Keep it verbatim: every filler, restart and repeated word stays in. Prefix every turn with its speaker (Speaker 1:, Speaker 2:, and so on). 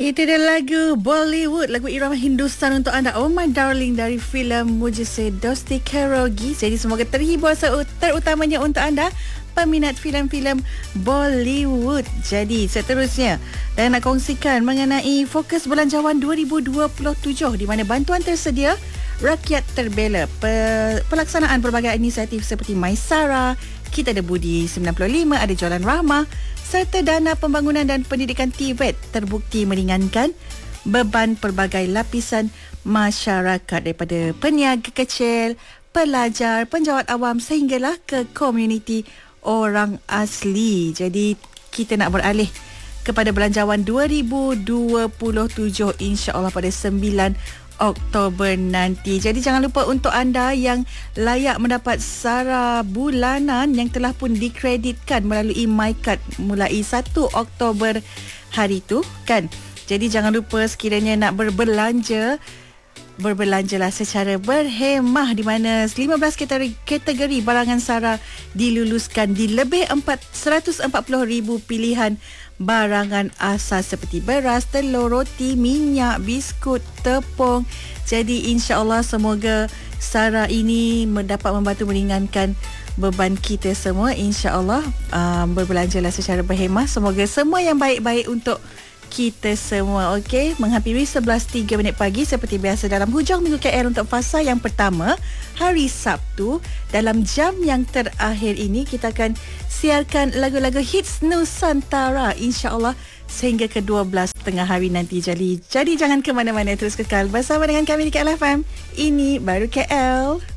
Speaker 1: Itu dia lagu Bollywood, lagu irama Hindustan untuk anda, Oh My Darling, dari filem Mujhse Dosti Karogi. Jadi semoga terhibur, terutamanya untuk anda peminat filem-filem Bollywood. Jadi seterusnya, dan nak kongsikan mengenai fokus belanjawan dua ribu dua puluh tujuh, di mana bantuan tersedia, rakyat terbela. Pelaksanaan pelbagai inisiatif seperti Maisara, Kita Ada Budi sembilan puluh lima, ada Jualan Rahmah, serta dana pembangunan dan pendidikan Tibet terbukti meringankan beban pelbagai lapisan masyarakat, daripada peniaga kecil, pelajar, penjawat awam sehinggalah ke komuniti orang asli. Jadi kita nak beralih kepada belanjawan dua ribu dua puluh tujuh, insya-Allah pada sembilan Oktober nanti. Jadi jangan lupa untuk anda yang layak mendapat sara bulanan yang telah pun dikreditkan melalui MyCard mulai satu Oktober hari tu kan. Jadi jangan lupa sekiranya nak berbelanja, berbelanjalah secara berhemah, di mana lima belas kategori, kategori barangan sara diluluskan di lebih seratus empat puluh ribu pilihan barangan asas seperti beras, telur, roti, minyak, biskut, tepung. Jadi insya-Allah semoga sara ini dapat membantu meringankan beban kita semua. Insya-Allah um, berbelanjalah secara berhemah. Semoga semua yang baik-baik untuk kita semua. Okey, menghampiri sebelas tiga minit pagi seperti biasa dalam Hujung Minggu K L untuk fasa yang pertama, hari Sabtu. Dalam jam yang terakhir ini kita akan siarkan lagu-lagu hits Nusantara, insya-Allah sehingga ke dua belas tengah hari nanti. Jadi jadi jangan ke mana-mana, terus kekal bersama dengan kami di K L F M. Ini baru K L.